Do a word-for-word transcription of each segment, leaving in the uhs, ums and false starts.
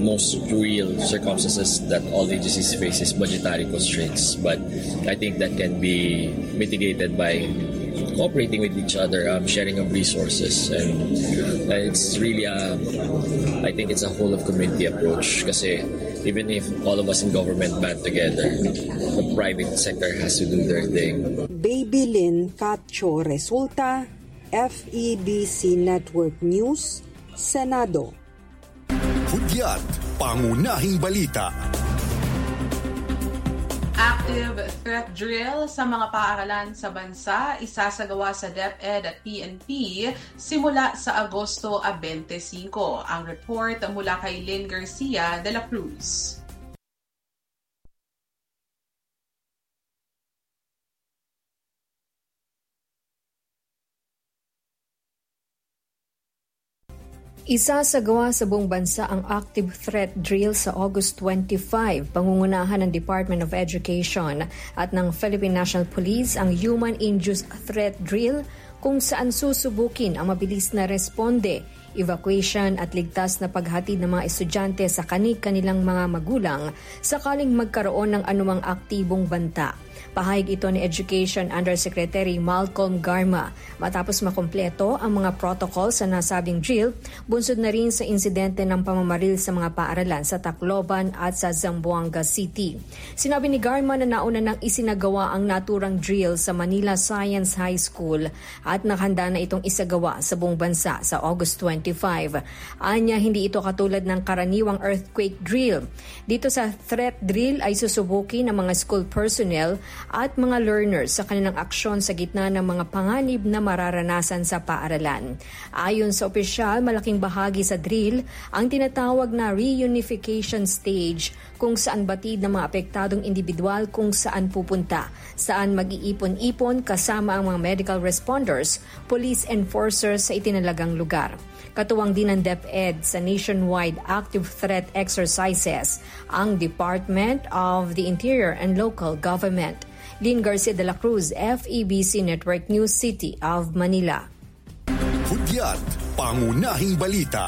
most real circumstances that all agencies face is budgetary constraints. But I think that can be mitigated by cooperating with each other, um, sharing of resources, and uh, it's really a, I think it's a whole of community approach. Kasi even if all of us in government band together, the private sector has to do their thing. Baby Lynn Cacho Resulta, F E B C Network News, Senado. Hudyat, pangunahing balita. Active threat drill sa mga paaralan sa bansa isasagawa sa DepEd at P N P simula sa Agosto twenty-five. Ang report mula kay Lynn Garcia de la Cruz. Isasagawa sa buong bansa ang Active Threat Drill sa August twenty-five. Pangungunahan ng Department of Education at ng Philippine National Police ang Human Induced Threat Drill kung saan susubukin ang mabilis na responde, evacuation at ligtas na paghatid ng mga estudyante sa kani-kanilang mga magulang sakaling magkaroon ng anumang aktibong banta. Pahayag ito ni Education Undersecretary Malcolm Garma. Matapos makumpleto ang mga protocol sa nasabing drill, bunsod na rin sa insidente ng pamamaril sa mga paaralan sa Tacloban at sa Zamboanga City. Sinabi ni Garma na nauna nang isinagawa ang naturang drill sa Manila Science High School at nakahanda na itong isagawa sa buong bansa sa August twenty-five. Anya, hindi ito katulad ng karaniwang earthquake drill. Dito sa threat drill ay susubukin ng mga school personnel at mga learners sa kanilang aksyon sa gitna ng mga panganib na mararanasan sa paaralan. Ayon sa opisyal, malaking bahagi sa drill ang tinatawag na reunification stage kung saan batid ng mga apektadong individual kung saan pupunta, saan mag-iipon-ipon kasama ang mga medical responders, police enforcers sa itinalagang lugar. Katuwang din ng DepEd sa nationwide active threat exercises ang Department of the Interior and Local Government. Lynn Garcia de la Cruz, F E B C Network News, City of Manila. Hudyat, pangunahing balita.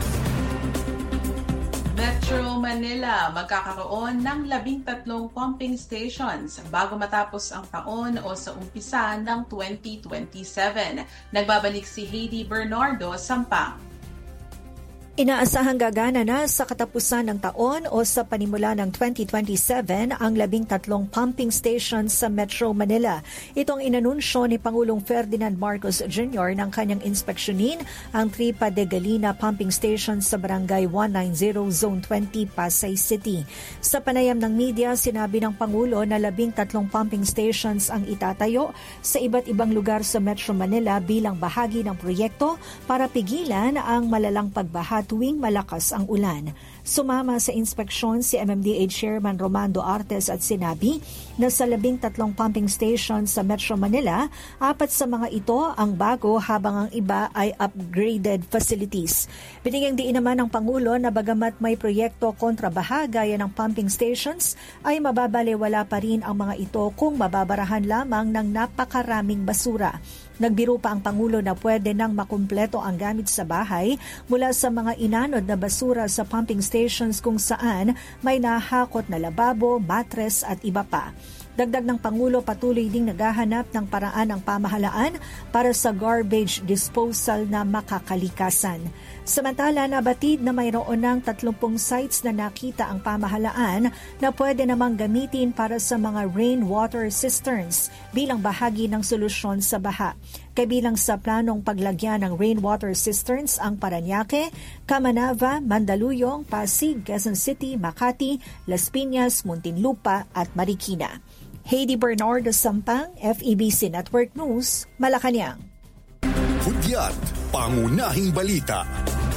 Metro Manila magkakaroon ng labing tatlong pumping stations bago matapos ang taon o sa umpisa ng twenty twenty-seven. Nagbabalik si Heidi Bernardo, Sampang. Inaasahang gagana na sa katapusan ng taon o sa panimula ng twenty twenty-seven ang labing tatlong pumping stations sa Metro Manila. Itong inanunsyo ni Pangulong Ferdinand Marcos Junior nang kanyang inspeksyonin ang Tripa de Galina pumping station sa Barangay one ninety, Zone twenty, Pasay City. Sa panayam ng media, sinabi ng Pangulo na labing tatlong pumping stations ang itatayo sa iba't ibang lugar sa Metro Manila bilang bahagi ng proyekto para pigilan ang malalang pagbaha tuwing malakas ang ulan. Sumama sa inspeksyon si M M D A Chairman Romando Artes at sinabi na sa labing tatlong pumping stations sa Metro Manila, apat sa mga ito ang bago habang ang iba ay upgraded facilities. Binigyang diin naman ng Pangulo na bagamat may proyekto kontra baha gaya ng pumping stations, ay mababalewala pa rin ang mga ito kung mababarahan lamang ng napakaraming basura. Nagbiro pa ang Pangulo na pwede nang makumpleto ang gamit sa bahay mula sa mga inanod na basura sa pumping stations kung saan may nahakot na lababo, matres at iba pa. Dagdag ng Pangulo, patuloy ding naghahanap ng paraan ang pamahalaan para sa garbage disposal na makakalikasan. Samantala, nabatid na mayroon ng tatlumpung sites na nakita ang pamahalaan na pwede namang gamitin para sa mga rainwater cisterns bilang bahagi ng solusyon sa baha. Kabilang sa planong paglagyan ng rainwater cisterns ang Parañaque, Camanava, Mandaluyong, Pasig, Quezon City, Makati, Las Piñas, Muntinlupa at Marikina. Heidi Bernardo, Sampang, F E B C Network News, Malacanang. Hudyat, pangunahing balita.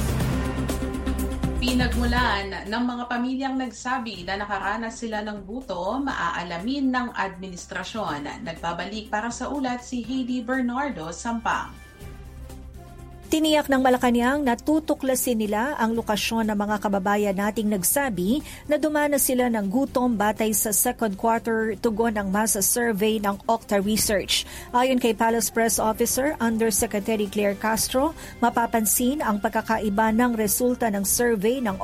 Pinagmulan ng mga pamilyang nagsabi na nakaranas sila ng gutom, maaalamin ng administrasyon. Nagbabalik para sa ulat si Heidi Bernardo, Sampang. Tiniyak ng Malacanang na tutuklasin nila ang lokasyon ng mga kababayan nating nagsabi na dumanas sila ng gutom batay sa second quarter tugon ng masa survey ng Octa Research. Ayon kay Palace Press Officer Undersecretary Claire Castro, mapapansin ang pagkakaiba ng resulta ng survey ng